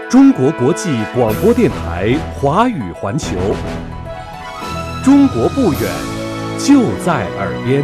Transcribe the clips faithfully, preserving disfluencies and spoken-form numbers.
中国国际广播电台华语环球，中国不远，就在耳边。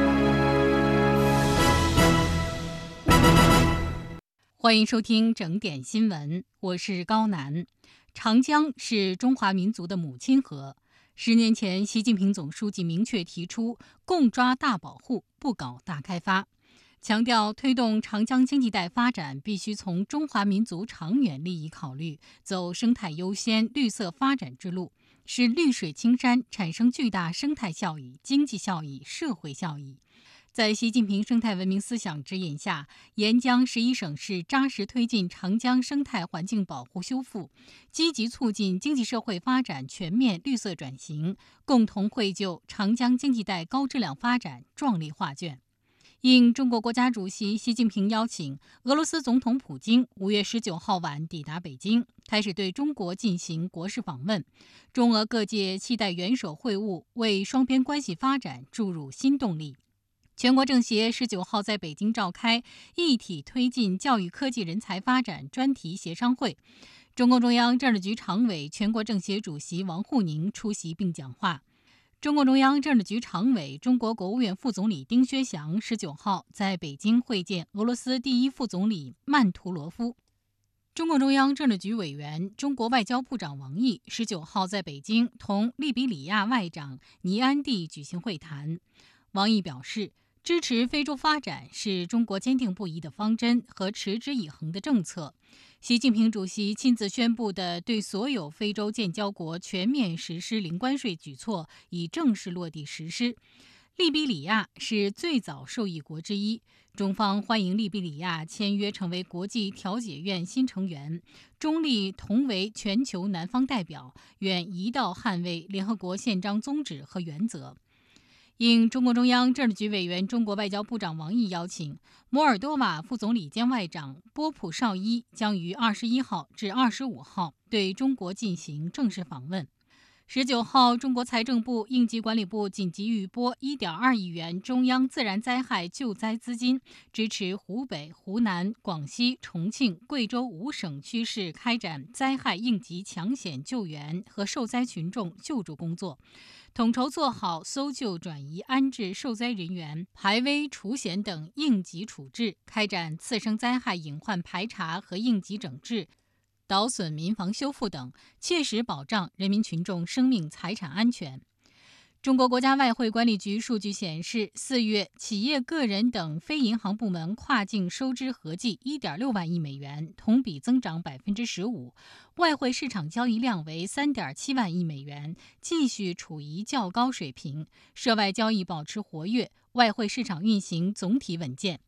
欢迎收听整点新闻，我是高楠。长江是中华民族的母亲河。十年前，习近平总书记明确提出，共抓大保护，不搞大开发，强调推动长江经济带发展必须从中华民族长远利益考虑，走生态优先、绿色发展之路，使绿水青山产生巨大生态效益、经济效益、社会效益。在习近平生态文明思想指引下，沿江十一省市扎实推进长江生态环境保护修复，积极促进经济社会发展全面绿色转型，共同绘就长江经济带高质量发展壮丽画卷。应中国国家主席习近平邀请，俄罗斯总统普京五月十九号晚抵达北京，开始对中国进行国事访问。中俄各界期待元首会晤为双边关系发展注入新动力。全国政协十九号在北京召开一体推进教育科技人才发展专题协商会，中共中央政治局常委、全国政协主席王沪宁出席并讲话。中共中央政治局常委、中国国务院副总理丁薛祥十九号在北京会见俄罗斯第一副总理曼图罗夫。中共中央政治局委员、中国外交部长王毅十九号在北京同利比里亚外长尼安蒂举行会谈。王毅表示，支持非洲发展是中国坚定不移的方针和持之以恒的政策。习近平主席亲自宣布的对所有非洲建交国全面实施零关税举措已正式落地实施。利比里亚是最早受益国之一，中方欢迎利比里亚签约成为国际调解院新成员，中利同为全球南方代表，愿一道捍卫联合国宪章宗旨和原则。应中共中央政治局委员、中国外交部长王毅邀请，摩尔多瓦副总理兼外长波普绍伊将于二十一号至二十五号对中国进行正式访问。十九号，中国财政部、应急管理部紧急预拨 一点二亿元中央自然灾害救灾资金，支持湖北、湖南、广西、重庆、贵州五省区市开展灾害应急抢险救援和受灾群众救助工作，统筹做好搜救、转移、安置受灾人员、排危除险等应急处置，开展次生灾害隐患排查和应急整治、岛损民房修复等，切实保障人民群众生命财产安全。中国国家外汇管理局数据显示，四月企业、个人等非银行部门跨境收支合计 一点六万亿美元，同比增长 百分之十五， 外汇市场交易量为 三点七万亿美元，继续处于较高水平，涉外交易保持活跃，外汇市场运行总体稳健。